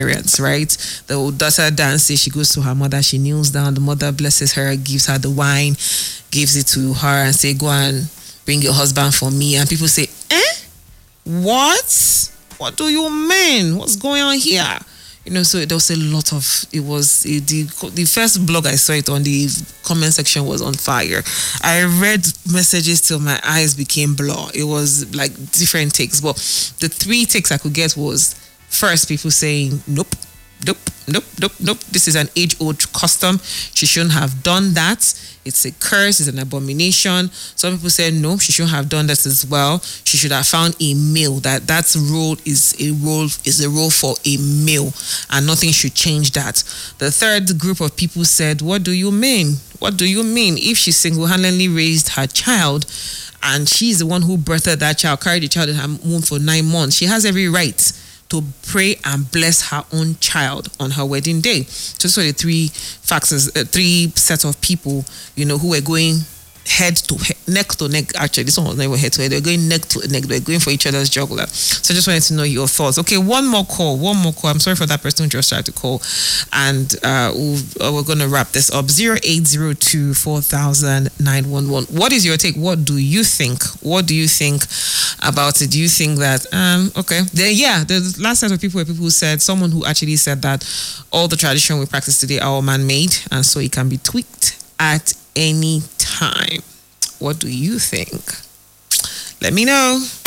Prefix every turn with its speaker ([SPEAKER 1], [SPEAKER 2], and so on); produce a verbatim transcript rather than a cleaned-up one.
[SPEAKER 1] parents, right? The old daughter dances, she goes to her mother, she kneels down, the mother blesses her, gives her the wine, gives it to her and say, go and bring your husband for me. And people say, eh? What? What do you mean? What's going on here? You know, so there was a lot of, it was, it, the, the first blog I saw it on, the comment section was on fire. I read messages till my eyes became blur. It was like different takes. But the three takes I could get was, first, people saying, nope, nope, nope, nope, nope. This is an age-old custom. She shouldn't have done that. It's a curse. It's an abomination. Some people said, no, she shouldn't have done that as well. She should have found a male. That that role is a role is a role for a male, and nothing should change that. The third group of people said, what do you mean? What do you mean? If she single-handedly raised her child, and she's the one who birthed that child, carried the child in her womb for nine months, she has every right to pray and bless her own child on her wedding day. So those were the three factors, uh, three sets of people, you know, who were going head to head, neck to neck. Actually, this one was not even head to head. They were going neck to neck. They were going for each other's jugular. So I just wanted to know your thoughts. Okay, one more call. One more call. I'm sorry for that person who just tried to call. And uh, we'll, we're going to wrap this up. zero eight zero two, four thousand, nine one one. What is your take? What do you think? What do you think about it? Do you think that, um, okay. Then, yeah, the last set of people were people who said, someone who actually said that all the tradition we practice today are all man-made, and so it can be tweaked at any time. What do you think? Let me know.